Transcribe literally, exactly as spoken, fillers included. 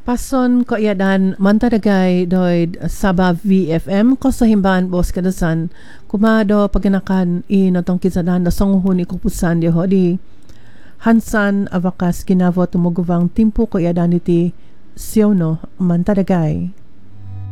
Pason ko iadan mantadagay doid Sabah V F M ko sa himban bos kadasan kumado paginakan inotong kisadan da songuhun ikupusan di ho di Hansan avakas kinavo tumuguvang timpo ko iadan iti Siono mantadagay.